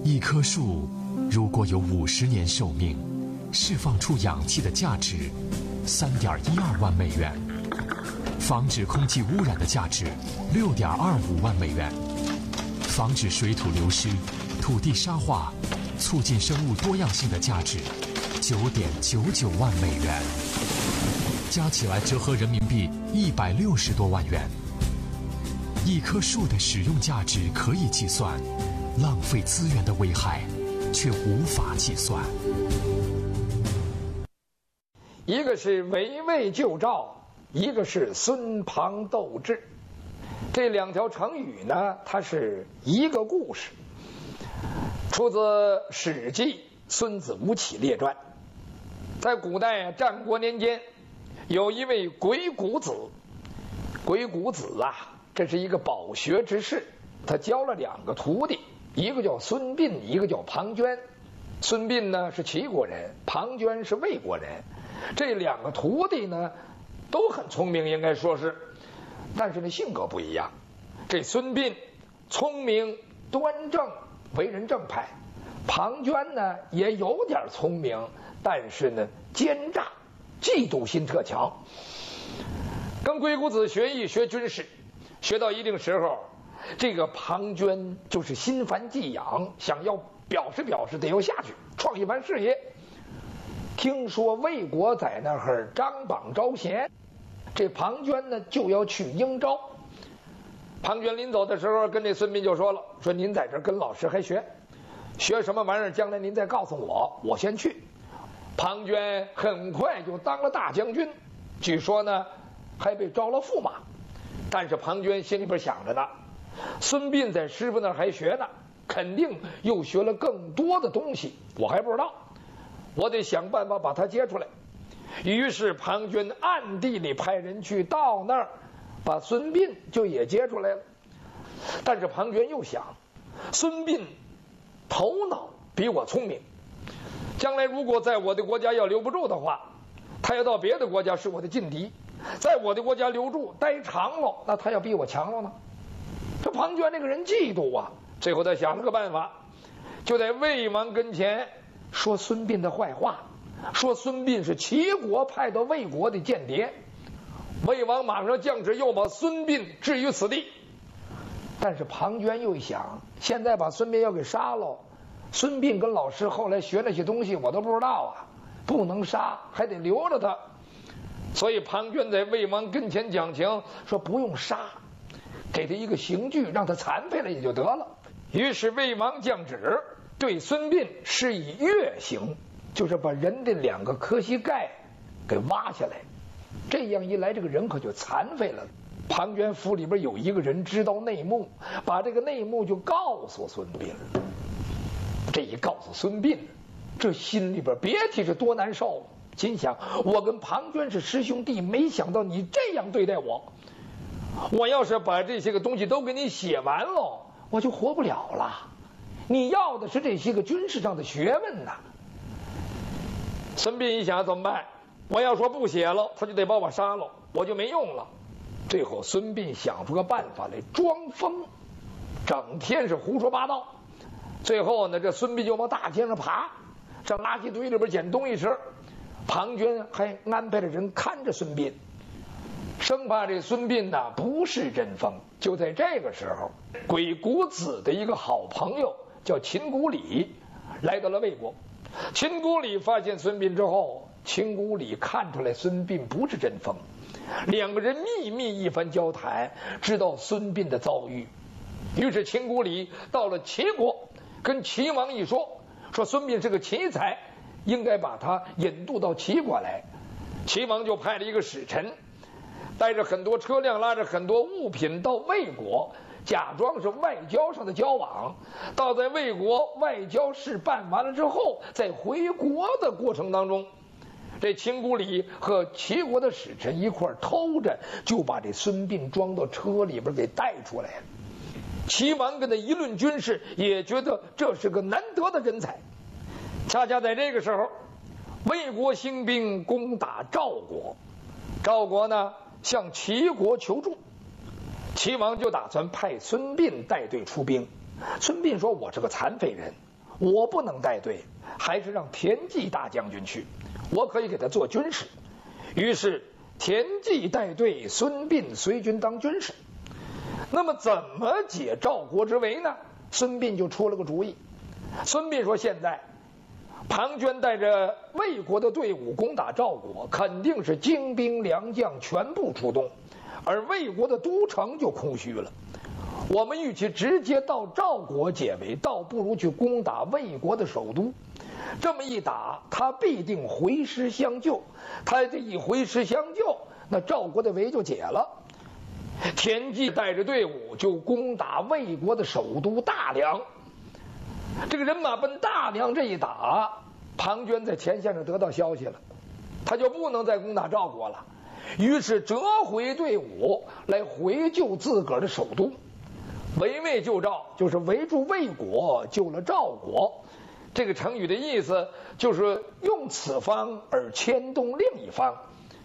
一棵树如果有50年寿命，释放出氧气的价值3.12万美元，防止空气污染的价值6.25万美元，防止水土流失、土地沙化、促进生物多样性的价值9.99万美元，加起来折合人民币160多万元。一棵树的使用价值可以计算，浪费资源的危害却无法计算。 一个是围魏救赵，一个是孙庞斗智。这两条成语呢，它是一个故事，出自《史记·孙子吴起列传》。在古代战国年间，有一位鬼谷子。鬼谷子啊，这是一个饱学之士，他教了2个徒弟，一个叫孙膑，一个叫庞涓。孙膑呢是齐国人，庞涓是魏国人。这2个徒弟呢都很聪明，应该说是，但是呢性格不一样。这孙膑聪明端正，为人正派；庞涓呢也有点聪明，但是呢奸诈，嫉妒心特强。跟鬼谷子学艺学军事，学到一定时候，这个庞涓就是心烦技痒，想要表示表示，得要下去创一番事业。听说魏国在那儿张榜招贤，这庞涓呢就要去应招。庞涓临走的时候跟这孙膑就说了，说您在这儿跟老师还学什么玩意儿，将来您再告诉我，我先去。庞涓很快就当了大将军，据说呢还被招了驸马。但是庞涓心里边想着呢，孙膑在师傅那儿还学呢，肯定又学了更多的东西，我还不知道，我得想办法把他接出来。于是庞涓暗地里派人去到那儿，把孙膑就也接出来了。但是庞涓又想，孙膑头脑比我聪明，将来如果在我的国家要留不住的话，他要到别的国家是我的劲敌，在我的国家留住待长了，那他要比我强了呢。这庞涓这个人嫉妒啊，最后他想了个办法，就在魏王跟前说孙膑的坏话，说孙膑是齐国派到魏国的间谍。魏王马上降旨，又把孙膑置于死地。但是庞涓又一想，现在把孙膑要给杀了，孙膑跟老师后来学那些东西我都不知道啊，不能杀，还得留着他。所以庞涓在魏王跟前讲情，说不用杀，给他一个刑具，让他残废了也就得了。于是魏王降旨，对孙膑施以月刑，就是把人的2个磕膝盖给挖下来。这样一来，这个人可就残废了。庞涓府里边有一个人知道内幕，把这个内幕就告诉孙膑了。这一告诉孙膑，这心里边别提是多难受，心想我跟庞涓是师兄弟，没想到你这样对待我，我要是把这些个东西都给你写完了，我就活不了了。你要的是这些个军事上的学问呐。孙膑一想怎么办，我要说不写了，他就得把我杀了，我就没用了。最后孙膑想出个办法来装疯，整天是胡说八道。最后呢，这孙膑就往大街上爬，上垃圾堆里边捡东西吃。庞涓还安排了人看着孙膑，生怕这孙膑呢不是真疯。就在这个时候，鬼谷子的一个好朋友叫秦古礼来到了魏国。秦古礼发现孙膑之后，秦古礼看出来孙膑不是真疯，2个人秘密一番交谈，知道孙膑的遭遇。于是秦古礼到了齐国，跟齐王一说，说孙膑是个奇才，应该把他引渡到齐国来。齐王就派了一个使臣，带着很多车辆，拉着很多物品到魏国，假装是外交上的交往。到在魏国外交事办完了之后，在回国的过程当中，这秦古礼和齐国的使臣一块偷着就把这孙膑装到车里边给带出来了。齐王跟他一论军事，也觉得这是个难得的人才。恰恰在这个时候，魏国兴兵攻打赵国，赵国呢向齐国求助，齐王就打算派孙膑带队出兵。孙膑说，我是个残废人， 我不能带队，还是让田忌大将军去，我可以给他做军师。于是田忌带队，孙膑随军当军师。那么怎么解赵国之围呢？孙膑就出了个主意。孙膑说，现在庞涓带着魏国的队伍攻打赵国，肯定是精兵良将全部出动，而魏国的都城就空虚了。我们与其直接到赵国解围，倒不如去攻打魏国的首都。这么一打，他必定回师相救。他这一回师相救，那赵国的围就解了。田忌带着队伍就攻打魏国的首都大梁。这个人马奔大梁这一打，庞涓在前线上得到消息了，他就不能再攻打赵国了，于是折回队伍来回救自个儿的首都。围魏救赵就是围住魏国，救了赵国。这个成语的意思就是用此方而牵动另一方。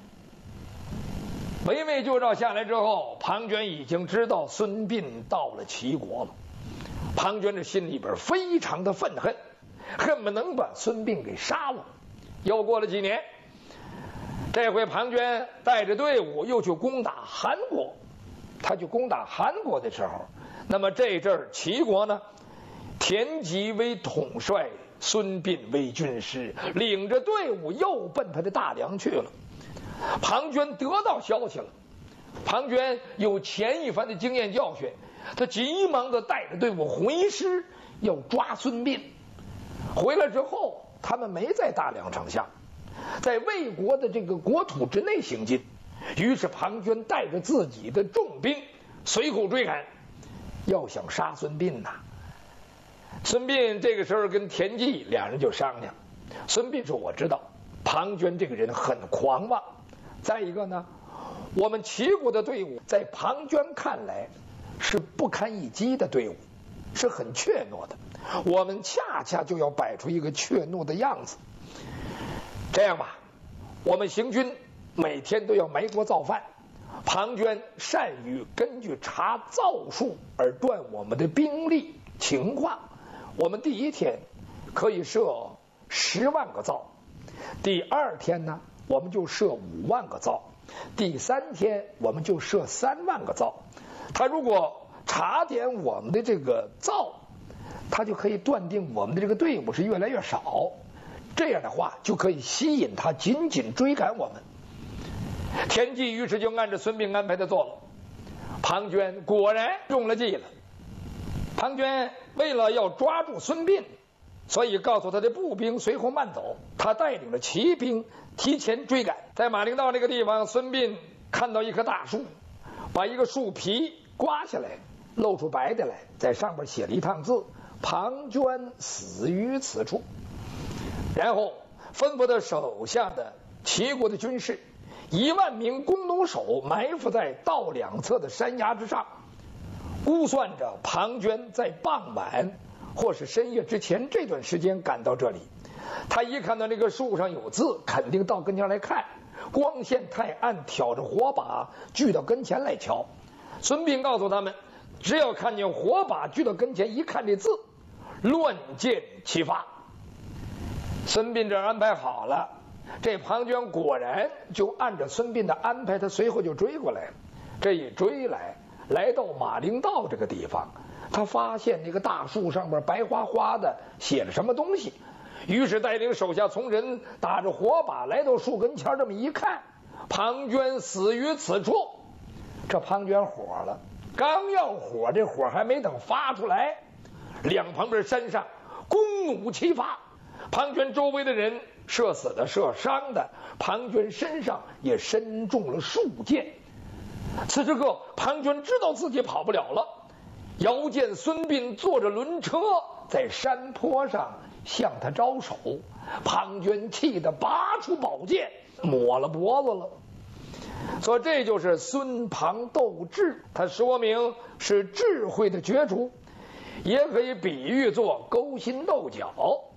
围魏救赵下来之后，庞涓已经知道孙膑到了齐国了。庞涓这心里边非常的愤恨，恨不能把孙膑给杀了。又过了几年，这回庞涓带着队伍又去攻打韩国。他去攻打韩国的时候，那么这阵儿齐国呢，田忌为统帅，孙膑为军师，领着队伍又奔他的大梁去了。庞涓得到消息了，庞涓有前一番的经验教训，他急忙的带着队伍回师，要抓孙膑。回来之后，他们没在大梁城下，在魏国的这个国土之内行进。于是庞涓带着自己的重兵随后追赶，要想杀孙膑呐。孙膑这个时候跟田忌两人就商量。孙膑说，我知道庞涓这个人很狂妄，再一个呢，我们齐国的队伍在庞涓看来是不堪一击的队伍，是很怯懦的，我们恰恰就要摆出一个怯懦的样子。这样吧，我们行军每天都要埋锅造饭，庞涓善于根据查灶数而断我们的兵力情况。我们第一天可以设10万个灶，第二天呢我们就设5万个灶，第3天我们就设3万个灶。他如果查点我们的这个灶，他就可以断定我们的这个队伍是越来越少，这样的话就可以吸引他紧紧追赶我们。田忌于是就按照孙膑安排的做了，庞涓果然中了计了。庞涓为了要抓住孙膑，所以告诉他的步兵随后慢走，他带领着骑兵提前追赶。在马陵道那个地方，孙膑看到一棵大树，把一个树皮刮下来，露出白的来，在上面写了一行字：庞涓死于此处。然后吩咐他手下的齐国的军士1万名弓弩手埋伏在道两侧的山崖之上，估算着庞涓在傍晚或是深夜之前这段时间赶到这里。他一看到那个树上有字，肯定到跟前来看，光线太暗，挑着火把聚到跟前来瞧。孙膑告诉他们，只要看见火把聚到跟前，一看这字，乱箭齐发。孙膑这安排好了，这庞涓果然就按照孙膑的安排，他随后就追过来了。这一追来，来到马陵道这个地方，他发现那个大树上面白花花的写了什么东西，于是带领手下从人打着火把来到树跟前，这么一看，庞涓死于此处。这庞涓火了，刚要火，这火还没等发出来，两旁边山上弓弩齐发，庞涓周围的人射死的射伤的，庞涓身上也身中了数箭。此时刻庞涓知道自己跑不了了，遥见孙膑坐着轮车在山坡上向他招手，庞涓气得拔出宝剑抹了脖子了。所以这就是孙庞斗智，它说明是智慧的角逐，也可以比喻作勾心斗角。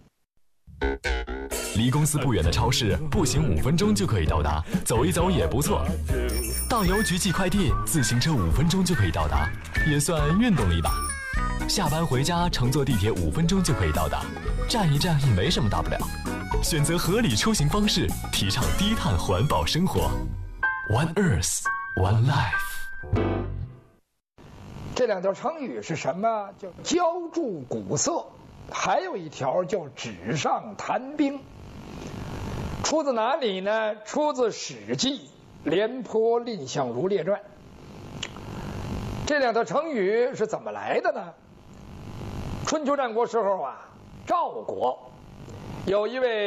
离公司不远的超市，步行5分钟就可以到达，走一走也不错。到邮局寄快递，自行车5分钟就可以到达，也算运动了一把。 下班回家乘坐地铁5分钟就可以到达，站一站没什么大不了。选择合理出行方式，提倡低碳环保生活。One Earth, One Life。 这两条成语是什么？叫浇筑古色，还有一条叫纸上谈兵。出自哪里呢？出自《史记·廉颇蔺相如列传》。这两条成语是怎么来的呢？春秋战国时候啊，赵国有一位